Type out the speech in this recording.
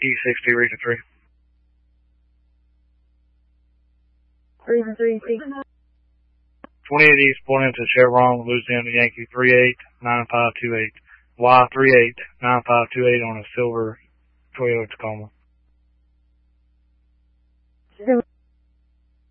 E60, region 3. Region 3, 28 East, point into Chevron, Louisiana Yankee 389528. Y389528 on a silver Toyota Tacoma.